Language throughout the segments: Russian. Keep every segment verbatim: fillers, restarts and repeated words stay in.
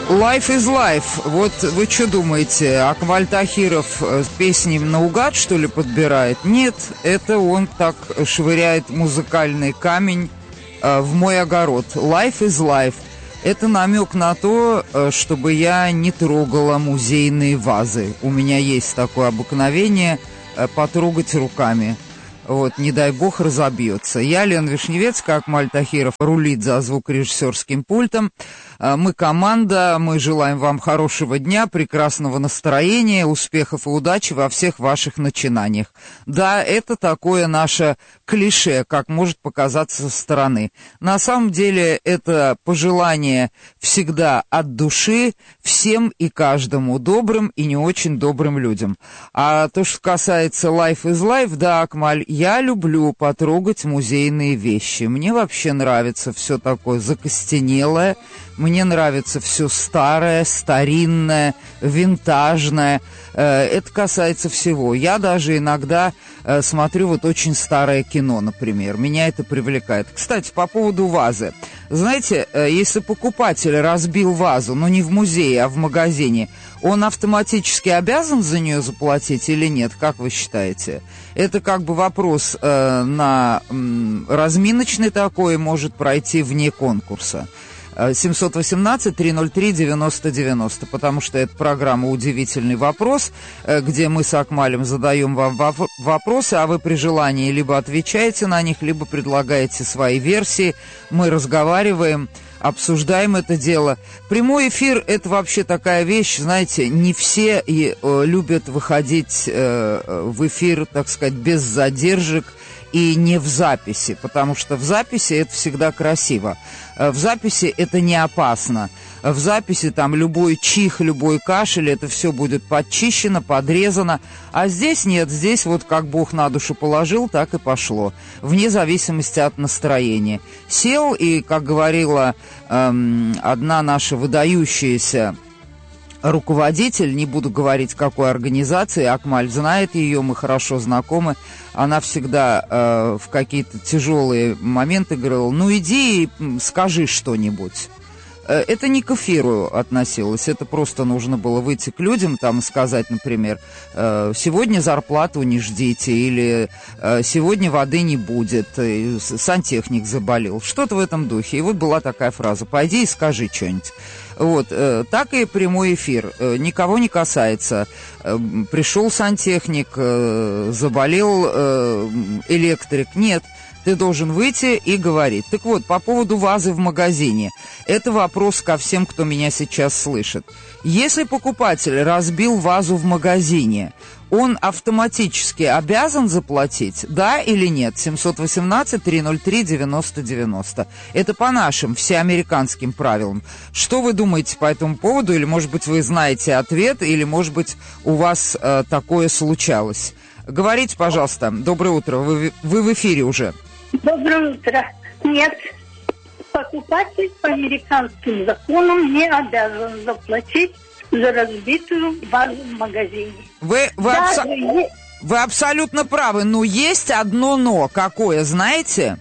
Life is life. Вот вы что думаете, Акмаль Тахиров песни наугад, что ли, подбирает? Нет, это он так швыряет музыкальный камень э, в мой огород. Life is life. Это намек на то, чтобы я не трогала музейные вазы. У меня есть такое обыкновение э, потрогать руками. Вот, не дай бог, разобьется. Я, Лена Вишневецкая, Акмаль Тахиров рулит за звукорежиссерским пультом. Мы команда, мы желаем вам хорошего дня, прекрасного настроения, успехов и удачи во всех ваших начинаниях. Да, это такое наше клише, как может показаться со стороны. На самом деле это пожелание всегда от души всем и каждому добрым и не очень добрым людям. А то, что касается Life is Life, да, Акмаль, я люблю потрогать музейные вещи. Мне вообще нравится все такое закостенелое. Мне нравится все старое, старинное, винтажное. Это касается всего. Я даже иногда смотрю вот очень старое кино, например. Меня это привлекает. Кстати, по поводу вазы. Знаете, если покупатель разбил вазу, но не в музее, а в магазине, он автоматически обязан за нее заплатить или нет? Как вы считаете? Это как бы вопрос э, на м, разминочный такой, может пройти вне конкурса. семьсот восемнадцать триста три девяносто девяносто, потому что это программа «Удивительный вопрос», где мы с Акмалем задаем вам вопросы, а вы при желании либо отвечаете на них, либо предлагаете свои версии. Мы разговариваем, обсуждаем это дело. Прямой эфир – это вообще такая вещь, знаете, не все и, э, любят выходить э, в эфир, так сказать, без задержек, и не в записи, потому что в записи это всегда красиво. В записи это не опасно. В записи там любой чих, любой кашель, это все будет подчищено, подрезано. А здесь нет, здесь вот как Бог на душу положил, так и пошло. Вне зависимости от настроения. Сел и, как говорила эм, одна наша выдающаяся руководитель, не буду говорить, какой организации, Акмаль знает ее, мы хорошо знакомы, она всегда э, в какие-то тяжелые моменты говорила: ну иди и скажи что-нибудь. Э, это не к эфиру относилось, это просто нужно было выйти к людям, там сказать, например, э, сегодня зарплату не ждите, или э, сегодня воды не будет, э, сантехник заболел, что-то в этом духе. И вот была такая фраза: пойди и скажи что-нибудь. Вот, э, так и прямой эфир. Э, никого не касается. Э, пришел сантехник, э, заболел э, электрик. Нет, ты должен выйти и говорить. Так вот, по поводу вазы в магазине. Это вопрос ко всем, кто меня сейчас слышит. Если покупатель разбил вазу в магазине, он автоматически обязан заплатить, да или нет? семьсот восемнадцать триста три девяносто девяносто. Это по нашим всеамериканским правилам. Что вы думаете по этому поводу? Или, может быть, вы знаете ответ, или, может быть, у вас э, такое случалось? Говорите, пожалуйста. Доброе утро. Вы, вы в эфире уже. Доброе утро. Нет, покупатель по американским законам не обязан заплатить за разбитую вазу в магазине. Вы, вы, абсо... е... вы абсолютно правы, но есть одно но. Какое, знаете?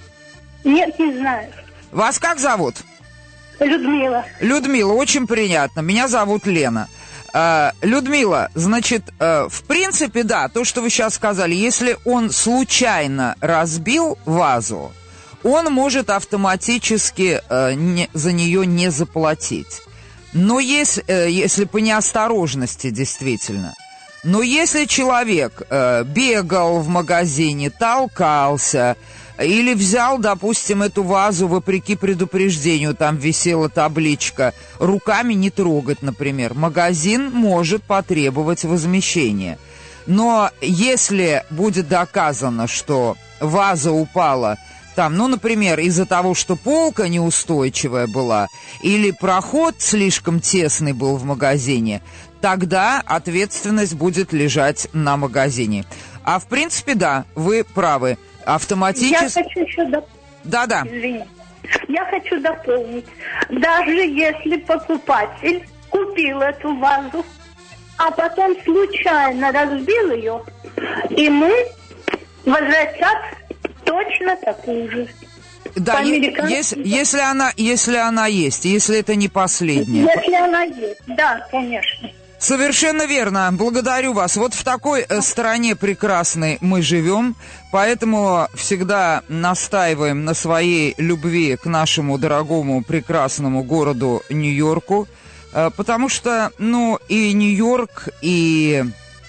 Нет, не знаю. Вас как зовут? Людмила. Людмила, очень приятно. Меня зовут Лена. Uh, Людмила, значит, uh, в принципе, да, то, что вы сейчас сказали, если он случайно разбил вазу, он может автоматически uh, не, за нее не заплатить. Но если, uh, если по неосторожности, действительно. Но если человек uh, бегал в магазине, толкался, или взял, допустим, эту вазу вопреки предупреждению, там висела табличка «руками не трогать», например, магазин может потребовать возмещения. Но если будет доказано, что ваза упала там, ну, например, из-за того, что полка неустойчивая была, или проход слишком тесный был в магазине, тогда ответственность будет лежать на магазине. А в принципе, да, вы правы. Автоматически... Я хочу еще доп... Да-да. Извините. Я хочу дополнить. Даже если покупатель купил эту вазу, а потом случайно разбил ее, ему возвратят точно такую же. Да, е- если, если, она, если она есть, если это не последняя. Если она есть, да, конечно. Совершенно верно. Благодарю вас. Вот в такой стране прекрасной мы живем, поэтому всегда настаиваем на своей любви к нашему дорогому прекрасному городу Нью-Йорку, потому что, ну, и Нью-Йорк, и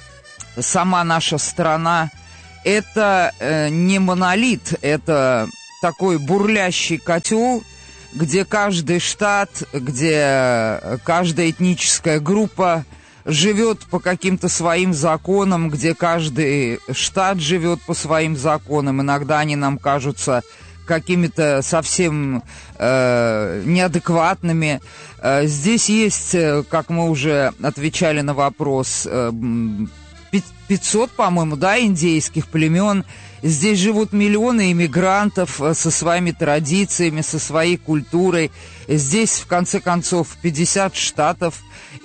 сама наша страна — это не монолит, это такой бурлящий котел, где каждый штат, где каждая этническая группа живет по каким-то своим законам, где каждый штат живет по своим законам. Иногда они нам кажутся какими-то совсем э, неадекватными. Э, здесь есть, как мы уже отвечали на вопрос, э, пятьсот, по-моему, да, индейских племен. Здесь живут миллионы иммигрантов со своими традициями, со своей культурой. Здесь, в конце концов, пятьдесят штатов,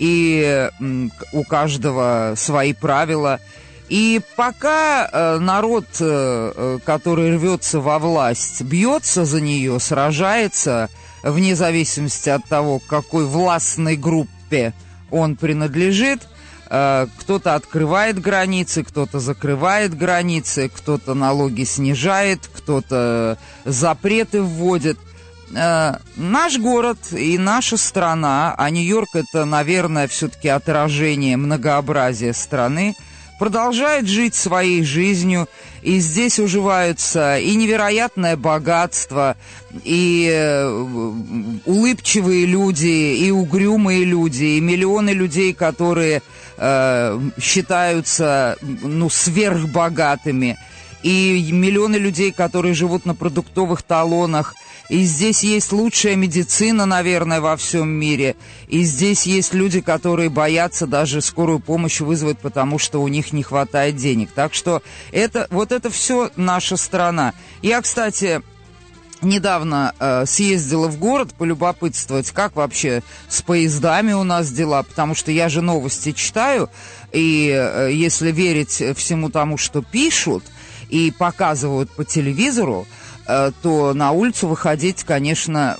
и у каждого свои правила. И пока э, народ, э, который рвется во власть, бьется за нее, сражается, вне зависимости от того, к какой властной группе он принадлежит, э, кто-то открывает границы, кто-то закрывает границы, кто-то налоги снижает, кто-то запреты вводит. Э, наш город и наша страна, а Нью-Йорк — это, наверное, все-таки отражение многообразия страны, продолжает жить своей жизнью, и здесь уживаются и невероятное богатство, и э, улыбчивые люди, и угрюмые люди, и миллионы людей, которые э, считаются, ну, сверхбогатыми, и миллионы людей, которые живут на продуктовых талонах. И здесь есть лучшая медицина, наверное, во всем мире. И здесь есть люди, которые боятся даже скорую помощь вызвать, потому что у них не хватает денег. Так что это, вот это все наша страна. Я, кстати, недавно э, съездила в город полюбопытствовать, как вообще с поездами у нас дела, потому что я же новости читаю, и э, если верить всему тому, что пишут и показывают по телевизору, то на улицу выходить, конечно,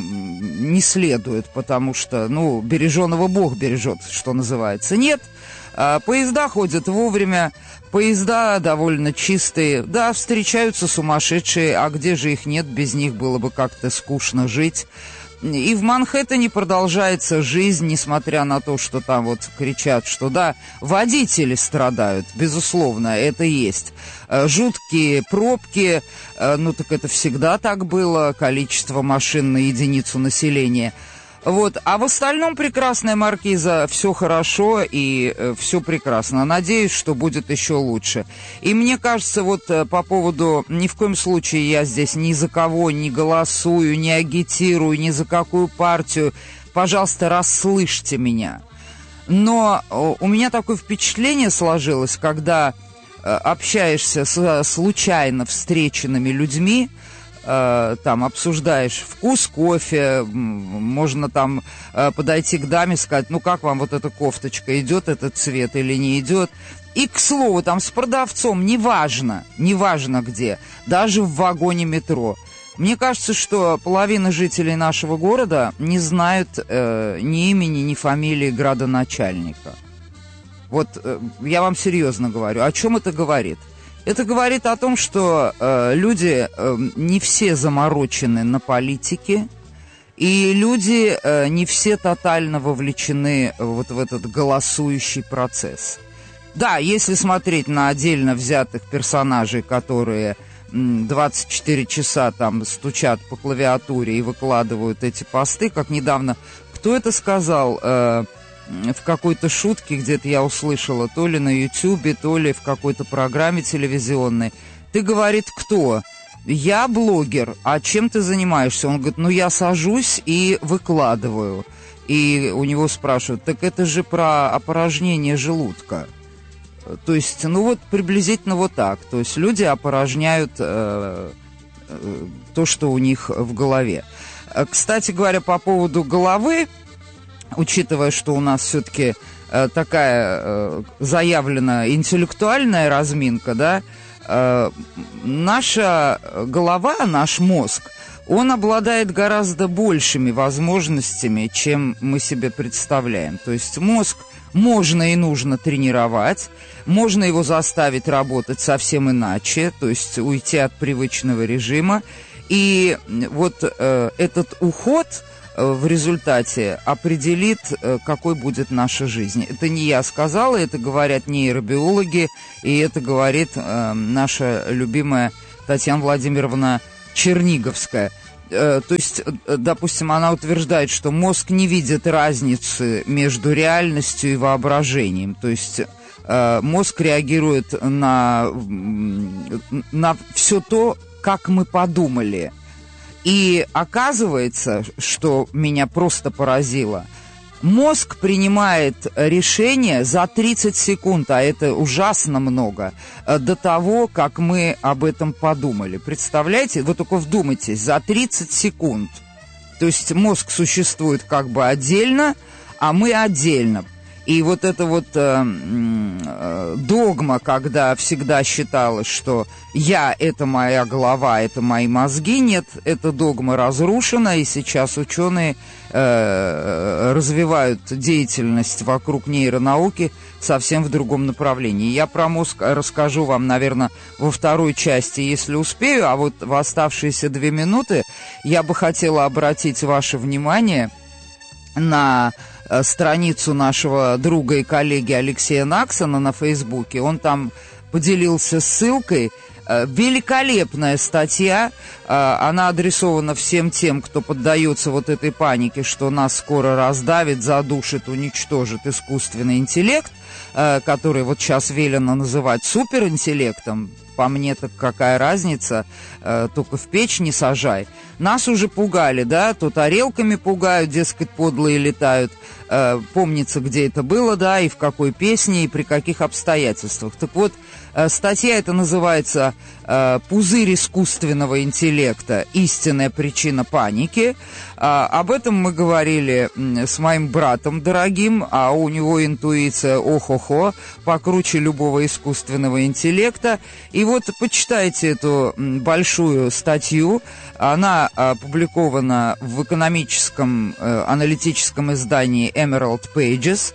не следует, потому что, ну, береженого Бог бережет, что называется. Нет, поезда ходят вовремя, поезда довольно чистые. Да, встречаются сумасшедшие, а где же их нет, без них было бы как-то скучно жить. И в Манхэттене продолжается жизнь, несмотря на то, что там вот кричат, что да, водители страдают, безусловно, это есть. Жуткие пробки, ну так это всегда так было, количество машин на единицу населения. Вот. А в остальном, прекрасная маркиза, все хорошо и э, все прекрасно. Надеюсь, что будет еще лучше. И мне кажется, вот э, по поводу, ни в коем случае я здесь ни за кого не голосую, не агитирую, ни за какую партию. Пожалуйста, расслышьте меня. Но э, у меня такое впечатление сложилось, когда э, общаешься с случайно встреченными людьми, там обсуждаешь вкус кофе, можно там подойти к даме и сказать, ну как вам вот эта кофточка, идет этот цвет или не идет. И, к слову, там с продавцом, неважно, неважно где, даже в вагоне метро. Мне кажется, что половина жителей нашего города не знают э, ни имени, ни фамилии градоначальника. Вот э, я вам серьезно говорю. О чем это говорит? Это говорит о том, что э, люди э, не все заморочены на политике, и люди э, не все тотально вовлечены вот в этот голосующий процесс. Да, если смотреть на отдельно взятых персонажей, которые м, двадцать четыре часа там стучат по клавиатуре и выкладывают эти посты, как недавно, кто это сказал, э, в какой-то шутке где-то я услышала, то ли на Ютьюбе, то ли в какой-то программе телевизионной. Ты, говорит, кто? Я блогер. А чем ты занимаешься? Он говорит, ну я сажусь и выкладываю. И у него спрашивают, так это же про опорожнение желудка. То есть, ну вот приблизительно вот так. То есть люди опорожняют э, э, то, что у них в голове. Кстати говоря, по поводу головы, учитывая, что у нас все-таки э, такая э, заявлена интеллектуальная разминка, да, э, наша голова, наш мозг, он обладает гораздо большими возможностями, чем мы себе представляем. То есть мозг можно и нужно тренировать, можно его заставить работать совсем иначе, то есть уйти от привычного режима. И вот э, этот уход в результате определит, какой будет наша жизнь. Это не я сказала, это говорят нейробиологи, и это говорит э, наша любимая Татьяна Владимировна Черниговская. Э, то есть, допустим, она утверждает, что мозг не видит разницы между реальностью и воображением. То есть э, мозг реагирует на, на все то, как мы подумали. И оказывается, что меня просто поразило, мозг принимает решение за тридцать секунд, а это ужасно много, до того, как мы об этом подумали. Представляете? Вы только вдумайтесь, за тридцать секунд. То есть мозг существует как бы отдельно, а мы отдельно. И вот эта вот э, э, догма, когда всегда считалось, что я — это моя голова, это мои мозги, нет, эта догма разрушена, и сейчас ученые э, развивают деятельность вокруг нейронауки совсем в другом направлении. Я про мозг расскажу вам, наверное, во второй части, если успею, а вот в оставшиеся две минуты я бы хотела обратить ваше внимание на страницу нашего друга и коллеги Алексея Наксона на Фейсбуке. Он там поделился ссылкой. Великолепная статья. Она адресована всем тем, кто поддается вот этой панике, что нас скоро раздавит, задушит, уничтожит искусственный интеллект, который вот сейчас велено называть суперинтеллектом. По мне, так какая разница, только в печь не сажай. Нас уже пугали, да, то тарелками пугают, дескать, подлые летают. Помнится, где это было, да, и в какой песне, и при каких обстоятельствах. Так вот, статья эта называется «Пузырь искусственного интеллекта. Истинная причина паники». Об этом мы говорили с моим братом дорогим, а у него интуиция ох-охо, покруче любого искусственного интеллекта. И вот почитайте эту большую статью. Она опубликована в экономическом аналитическом издании Emerald Pages.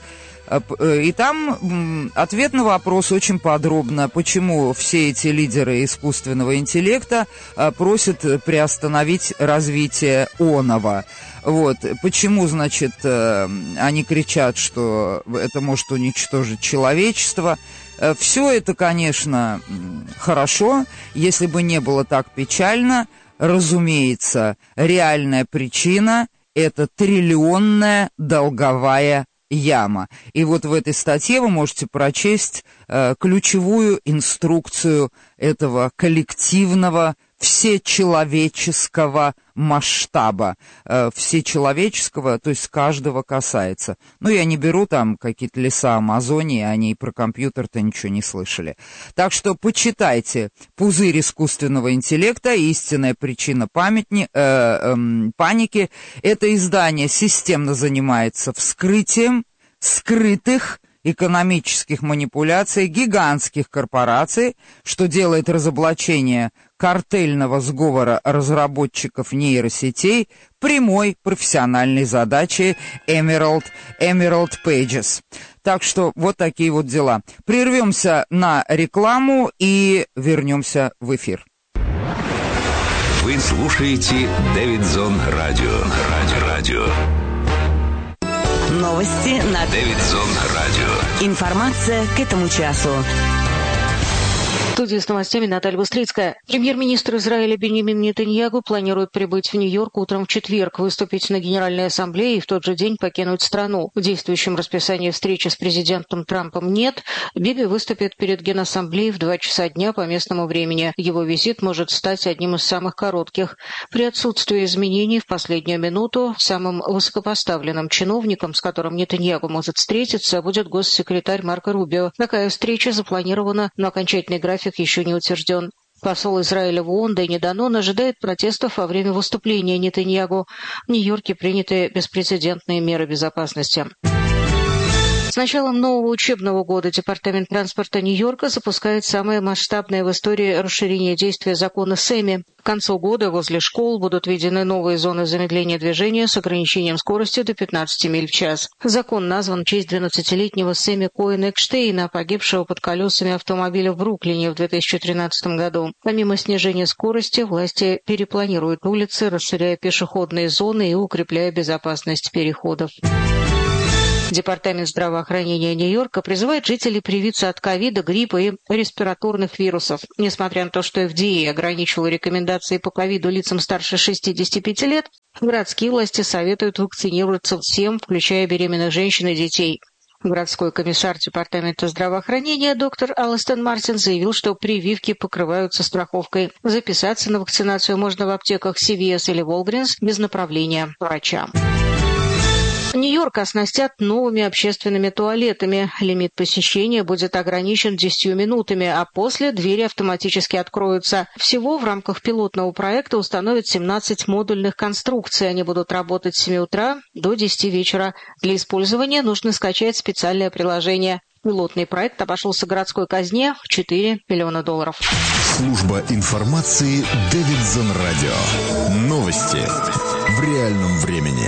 И там ответ на вопрос очень подробно, почему все эти лидеры искусственного интеллекта просят приостановить развитие оного. Вот. Почему, значит, они кричат, что это может уничтожить человечество. Все это, конечно, хорошо, если бы не было так печально. Разумеется, реальная причина – это триллионная долговая яма. И вот в этой статье вы можете прочесть э, ключевую инструкцию этого коллективного всечеловеческого масштаба. Э, всечеловеческого, то есть каждого касается. Ну, я не беру там какие-то леса Амазонии, они и про компьютер-то ничего не слышали. Так что почитайте «Пузырь искусственного интеллекта. Истинная причина памятни, э, э, паники». Это издание системно занимается вскрытием скрытых экономических манипуляций гигантских корпораций, что делает разоблачение картельного сговора разработчиков нейросетей прямой профессиональной задачей Emerald, Emerald Pages. Так что вот такие вот дела. Прервемся на рекламу и вернемся в эфир. Вы слушаете Дэвидсон Радио. Радио. Радио. Новости на Дэвидсон Радио. Информация к этому часу. В студии с новостями Наталья Быстрицкая. Премьер-министр Израиля Беньямин Нетаньяху планирует прибыть в Нью-Йорк утром в четверг, выступить на Генеральной Ассамблее и в тот же день покинуть страну. В действующем расписании встречи с президентом Трампом нет. Биби выступит перед Генассамблеей в два часа дня по местному времени. Его визит может стать одним из самых коротких. При отсутствии изменений в последнюю минуту самым высокопоставленным чиновником, с которым Нетаньяху может встретиться, будет госсекретарь Марко Рубио. Такая встреча запланирована, но окончательный график еще не утвержден. Посол Израиля в ООН Дэнни Данон ожидает протестов во время выступления Нетаньяху. В Нью-Йорке приняты беспрецедентные меры безопасности. С началом нового учебного года Департамент транспорта Нью-Йорка запускает самое масштабное в истории расширение действия закона Сэмми. К концу года возле школ будут введены новые зоны замедления движения с ограничением скорости до пятнадцати миль в час. Закон назван в честь двенадцатилетнего Сэмми Коэна Экштейна, погибшего под колесами автомобиля в Бруклине в две тысячи тринадцатом году. Помимо снижения скорости, власти перепланируют улицы, расширяя пешеходные зоны и укрепляя безопасность переходов. Департамент здравоохранения Нью-Йорка призывает жителей привиться от ковида, гриппа и респираторных вирусов. Несмотря на то, что эф ди эй ограничивал рекомендации по ковиду лицам старше шестидесяти пяти лет, городские власти советуют вакцинироваться всем, включая беременных женщин и детей. Городской комиссар Департамента здравоохранения доктор Алистон Мартин заявил, что прививки покрываются страховкой. Записаться на вакцинацию можно в аптеках си ви эс или Walgreens без направления врача. Нью-Йорк оснастят новыми общественными туалетами. Лимит посещения будет ограничен десятью минутами, а после двери автоматически откроются. Всего в рамках пилотного проекта установят семнадцать модульных конструкций. Они будут работать с семи утра до десяти вечера. Для использования нужно скачать специальное приложение. Пилотный проект обошелся городской казне в четыре миллиона долларов. Служба информации Дэвидсон Радио. Новости в реальном времени.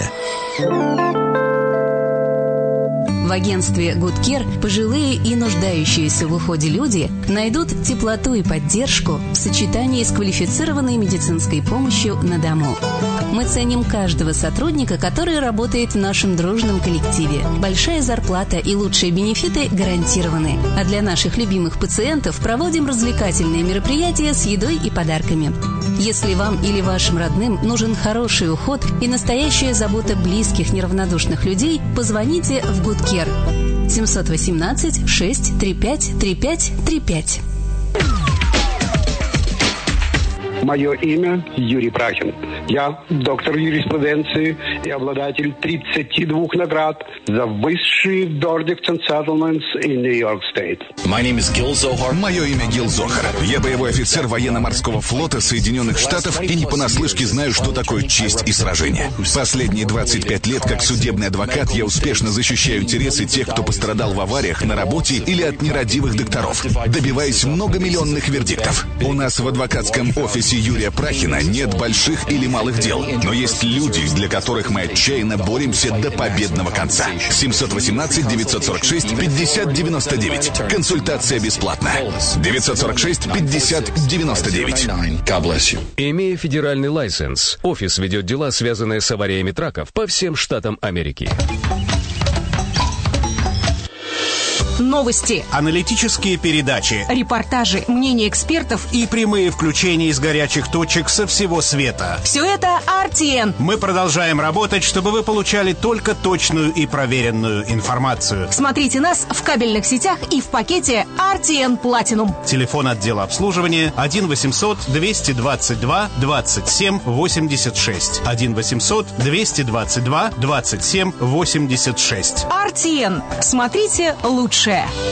В агентстве Good Care пожилые и нуждающиеся в уходе люди найдут теплоту и поддержку в сочетании с квалифицированной медицинской помощью на дому. Мы ценим каждого сотрудника, который работает в нашем дружном коллективе. Большая зарплата и лучшие бенефиты гарантированы. А для наших любимых пациентов проводим развлекательные мероприятия с едой и подарками. Если вам или вашим родным нужен хороший уход и настоящая забота близких неравнодушных людей, позвоните в Good Care. семьсот восемнадцать шесть тридцать пять тридцать пять тридцать пять. Мое имя Юрий Прахин. Я доктор юриспруденции и обладатель тридцати двух наград за высшие verdicts and settlements in New York State. My name is Gil Zohar. Мое имя Гил Зохар. Я боевой офицер военно-морского флота Соединенных Штатов и не понаслышке знаю, что такое честь и сражение. Последние двадцать пять лет как судебный адвокат я успешно защищаю интересы тех, кто пострадал в авариях на работе или от нерадивых докторов, добиваясь многомиллионных вердиктов. У нас в адвокатском офисе Юрия Прахина нет больших или малых дел, но есть люди, для которых мы отчаянно боремся до победного конца. семьсот восемнадцать девятьсот сорок шесть пятьдесят девяносто девять. Консультация бесплатна. девятьсот сорок шесть пятьдесят девяносто девять. Имея федеральный лайсенс, офис ведет дела, связанные с авариями траков по всем штатам Америки. Новости, аналитические передачи, репортажи, мнения экспертов и прямые включения из горячих точек со всего света. Все это ар ти эн. Мы продолжаем работать, чтобы вы получали только точную и проверенную информацию. Смотрите нас в кабельных сетях и в пакете ар ти эн Platinum. Телефон отдела обслуживания один восемьсот двести двадцать два двадцать семь восемьдесят шесть. один восемьсот двести двадцать два двадцать семь восемьдесят шесть. ар ти эн. Смотрите лучше.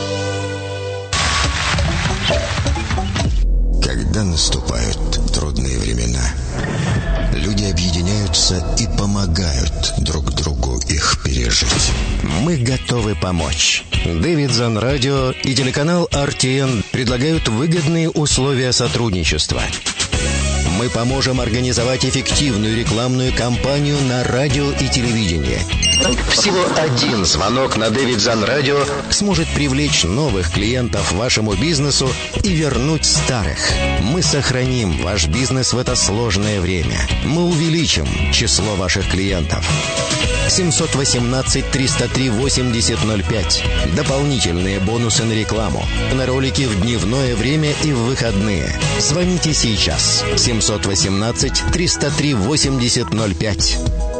Когда наступают трудные времена, люди объединяются и помогают друг другу их пережить. Мы готовы помочь. Дэвидсон Радио и телеканал ар ти эн предлагают выгодные условия сотрудничества. Мы поможем организовать эффективную рекламную кампанию на радио и телевидении. Всего один звонок на Дэвидсон Радио сможет привлечь новых клиентов вашему бизнесу и вернуть старых. Мы сохраним ваш бизнес в это сложное время. Мы увеличим число ваших клиентов. семьсот восемнадцать триста три восемьдесят ноль пять. Дополнительные бонусы на рекламу. На ролики в дневное время и в выходные. Звоните сейчас. семьсот восемнадцать триста три восемьдесят ноль пять.